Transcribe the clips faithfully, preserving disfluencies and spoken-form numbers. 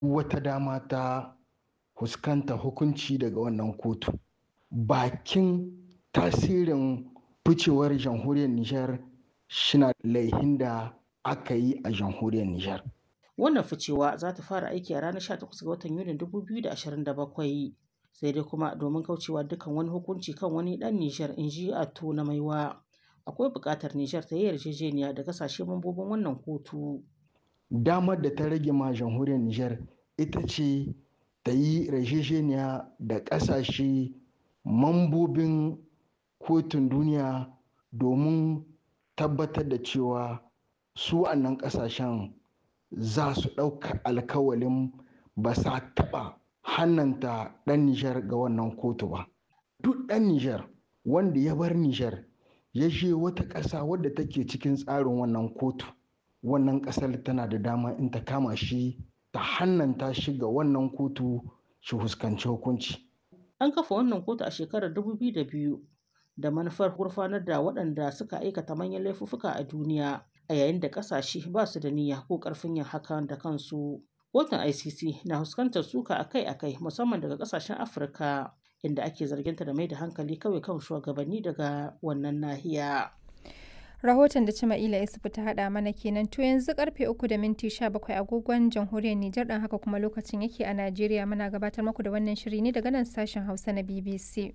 wata dama ta fuskanta hukunci daga wannan kotu. Bakin tasirin ficewar jamhuriyar Nijar shina laihin da aka yi a jamhuriyar Nijar. Wannan ficewa za ta fara aiki a ranar sha takwas ga watan Yunin dubu biyu da ashirin da bakwai. Sai dai kuma domin kaucewa dukkan wani hukunci kan wani ɗan Nijar, in ji Atto na Maiwa, akwai buƙatar Nijar ta yi yarjejeniya da ƙasashe mambobin wannan kotu. Damar da ta rage ma jamhuriyar Nijar ita ce ta yi yarjejeniya da ƙasashe mambobin kotun duniya domin tabbatar da cewa su wannan ƙasashen za su ɗauka alkawalin ba sa taɓa hannanta ɗan Nijar ga wannan kotu ba. Duk ɗan Nijar wanda ya bar Nijar ya je wata ƙasa wadda take cikin tsarin wannan kotu, wannan ƙasar tana da dama in ta kama shi ta hannanta shi ga wannan kotu shi fuskanci hukunci. An kafa wannan kotu a shekarar dubu biyu da biyu da manufar gurfanar da waɗanda suka aikata manyan laifuffuka a duniya, a yayin da ƙasashe ba su da niyya ko ƙarfin yin hakan da kansu. Kotun I C C na fuskantar suka akai-akai musamman daga ƙasashen Afirka, inda ake zarginta da mai da hankali kawai kan shugabanni daga wannan nahiya. Rahoton da Cima'ila Isufu ta haɗa mana kenan. To yanzu karfe uku da minti sha bakwai agogon jamhuriyar Nijar, ɗan haka kuma lokacin yake a Najeriya. Muna gabatar muku da wannan shiri ne daga nan sashen Hausa na B B C.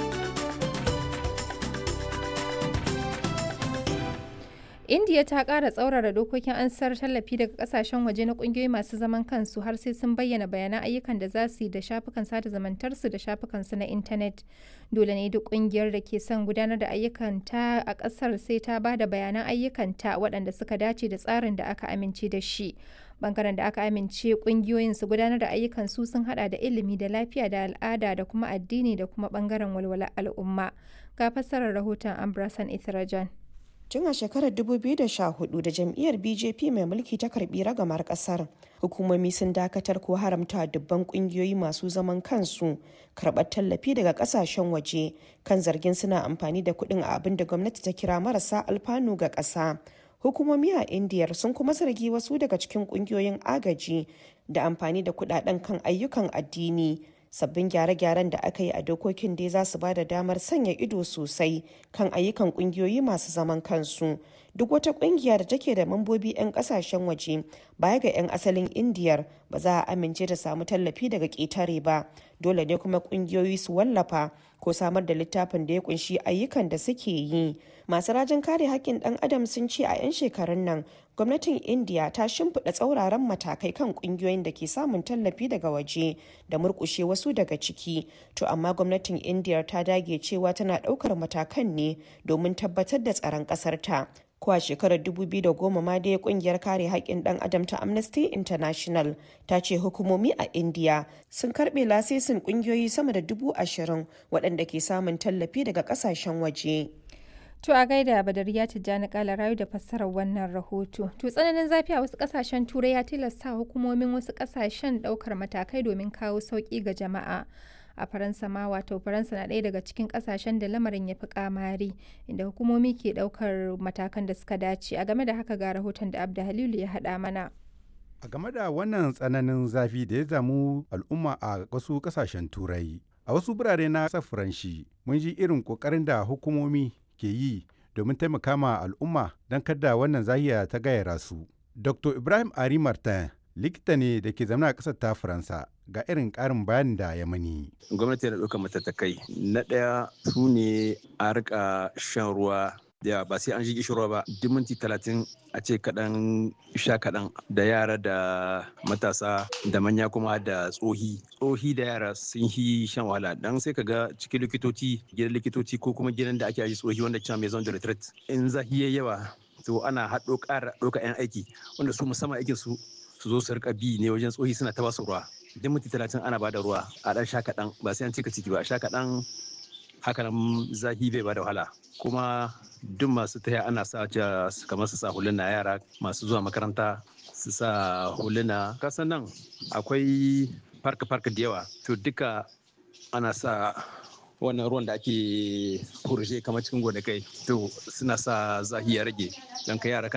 Indiya ta ƙara tsaurara dokokin ansar tallafi daga ƙasashen waje na ƙungiyoyi masu zaman kansu har sai sun bayyana bayanan ayyukan da za su yi da shafukan sada zumuntarsu da shafukansu na intanet. Dole ne duk ƙungiyar da ke son gudanar da ayyukanta a ƙasar sai ta ba da bayanan ayyukanta waɗanda suka dace da tsarin da aka amince da shi. Bangaren da aka amince ƙungiyoyin su gudanar da ayyukansu sun haɗa da ilimi da lafiya da al'ada da kuma addini da kuma bangaren walwalar al'umma. Ga fassarar rahoton Ambrasan Ithrajan. Tun a shekarar dubu biyu da sha hudu da jam'iyyar B J P mai mulki ta karbi ragamar kasar, hukumomi sun dakatar ko haramta dubban kungiyoyi masu zaman kansu karɓar tallafi daga kasashen waje kan zargin suna amfani da kuɗin a abin da gwamnati ta kira marasa alfanu ga ƙasa. Hukumomi a Indiyar sun kuma zargi wasu daga cikin kungiyoyin agaji da amfani da kuɗaɗen kan ayyukan addini. Sabbin gyare-gyaren da aka yi a dokokin dai za su ba da damar sanya ido sosai kan ayyukan kungiyoyi masu zaman kansu. Duk wata kungiya da take da mambobi 'yan kasashen waje baya ga 'yan asalin Indiyar ba za a amince da samu tallafi daga ƙetare ba. Dole ne kuma kungiyoyi su wallafa ko samar da littafin da ya kunshi ayyukan da suke yi. Masu rajin kare haƙƙin ɗan adam sun ce a 'yan shekarun nan gwamnatin Indiya ta shimfiɗa tsauraran matakai kan ƙungiyoyin da ke samun tallafi daga waje da murƙushe wasu daga ciki. To amma gwamnatin Indiya ta dage cewa tana ɗaukar matakan ne domin tabbatar da tsaron ƙasar ta. Ko a shekarar dubu biyu da goma ma dai kungiyar kare haƙƙin ɗan adam ta Amnesty International ta ce hukumomi a Indiya sun karɓe lasisin ƙungiyoyi sama da dubu ashirin waɗanda ke samun tallafi daga ƙasashen waje. To a gaida Badariya Tijjani Kala rayu da fassarar wannan rahoto. To tsananin zafi a wasu kasashen Turai ya tilasta hukumomin wasu kasashen daukar matakai domin kawo sauki ga jama'a. A Faransa ma wato Faransa na ɗaya daga cikin kasashen da lamarin ya fi kamari inda hukumomi ke daukar matakan da suka dace. A game da haka ga rahoton da Abda Halilu ya haɗa mana. A game da wannan tsananin zafi da ya zamu al'umma a wasu kasashen Turai. A wasu birane na ƙasar Faranshi mun ji irin ƙoƙarin da hukumomi ke yi domin taimaka ma al'umma don kada wannan zahiya ta gayyara su. Doctor Ibrahim Ari Martin likita ne da ke zama a ƙasar ta Faransa ga irin ƙarin bayanin da ya mani. Gwamnati na ɗaukar matattakai. Na ɗaya su ne a rika shan ruwa da ba sai an ji gishirwa ba duk minti talatin a ce kaɗan sha kaɗan da yara da matasa da manya kuma da tsohi tsohi da yara sun yi shan wahala dan sai ka ga cikin likitoci gidan likitoci ko kuma gidan da ake aji tsohi wanda cewa maison de retraite in zahi yayi yawa to ana haɗo ƙara ɗauka 'yan aiki wanda su musamman aikin su su zo su rika bi ne wajen tsohi suna ta basu ruwa duk minti talatin ana bada ruwa a ɗan sha kaɗan ba sai an cika ciki ba a sha kaɗan haka nan zahi bai bada wahala kuma duk masu taya ana sa kamar su sa huluna yara masu zuwa makaranta su sa huluna kasan nan akwai farka farka da yawa to duka ana sa wannan ruwan da ake kurje kamar cikin gonakai to suna sa zahi ya rage don ka yara